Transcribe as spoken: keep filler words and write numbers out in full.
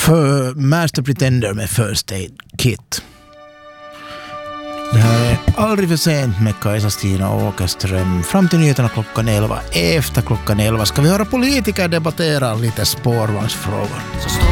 För Master Pretender med First Aid Kit. Det här är aldrig för sent med Kajsa, Stina och Åkerström. Fram till nyheterna klockan elva. Efter klockan elva ska vi höra politiker debattera lite spårvagnsfrågor.